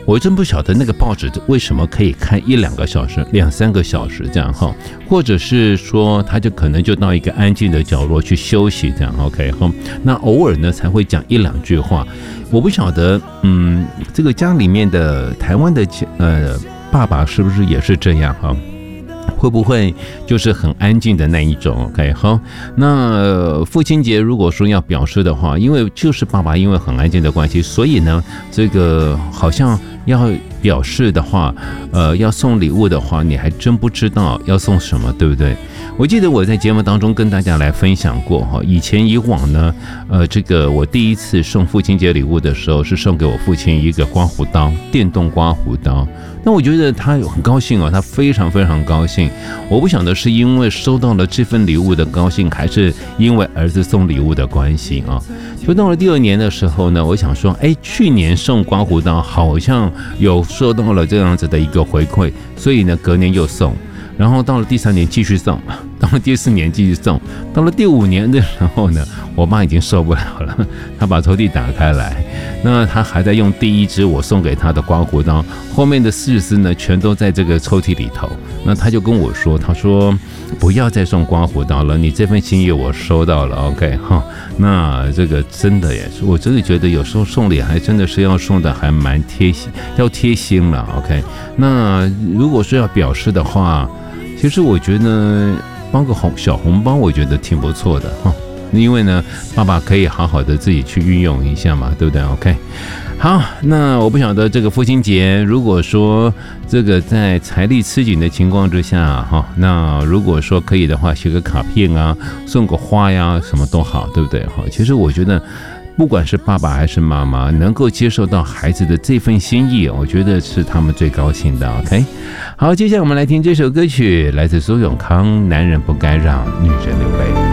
我真不晓得那个报纸为什么可以看1-2个小时、2-3个小时这样哈，或者是说他就可能就到一个安静的角落去休息这样 OK 哈，那偶尔呢才会讲1-2句话。我不晓得，这个家里面的台湾的爸爸是不是也是这样哈？会不会就是很安静的那一种 ？OK， 好，那父亲节如果说要表示的话，因为就是爸爸因为很安静的关系，所以呢，这个好像要表示的话，要送礼物的话，你还真不知道要送什么，对不对？我记得我在节目当中跟大家来分享过哈，以往呢，这个我第一次送父亲节礼物的时候，是送给我父亲一个刮胡刀，电动刮胡刀。那我觉得他很高兴哦，他非常非常高兴。我不晓得是因为收到了这份礼物的高兴，还是因为儿子送礼物的关系啊。就到了第2年的时候呢，我想说，去年送刮胡刀好像有收到了这样子的一个回馈，所以呢，隔年又送。然后到了第3年继续送，到了第4年继续送，到了第5年的时候呢，我妈已经受不了了，她把抽屉打开来，那她还在用第1支我送给她的刮胡刀，后面的4支呢全都在这个抽屉里头。那她就跟我说，她说不要再送刮胡刀了，你这份心意我收到了 ，OK 哈。那这个真的也是，我真的觉得有时候送礼还真的是要送的还蛮贴心，要贴心了 ，OK。那如果是要表示的话，其实我觉得包个小红包，我觉得挺不错的哈。因为呢，爸爸可以好好的自己去运用一下嘛，对不对 ？OK。好，那我不晓得这个父亲节，如果说这个在财力吃紧的情况之下哈，那如果说可以的话，写个卡片啊，送个花呀，什么都好，对不对？哈，其实我觉得，不管是爸爸还是妈妈，能够接受到孩子的这份心意，我觉得是他们最高兴的。OK， 好，接下来我们来听这首歌曲，来自苏永康，《男人不该让女人流泪》。